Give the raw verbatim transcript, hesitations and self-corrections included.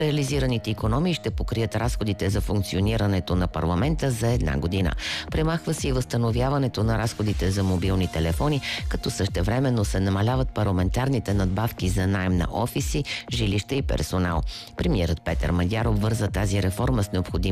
Реализираните икономии ще покрият разходите за функционирането на парламента за една година. Премахва се и възстановяването на разходите за мобилни телефони, като същевременно се намаляват парламентарните надбавки за наем на офиси, жилища и персонал. Премиерът Петър Мадяров върза тази реформа с необходимите